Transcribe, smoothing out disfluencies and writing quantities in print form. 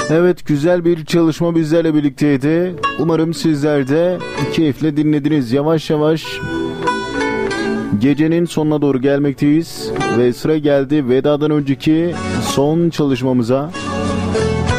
Evet, güzel bir çalışma bizlerle birlikteydi. Umarım sizler de keyifle dinlediniz. Yavaş yavaş gecenin sonuna doğru gelmekteyiz. Ve sıra geldi vedadan önceki son çalışmamıza.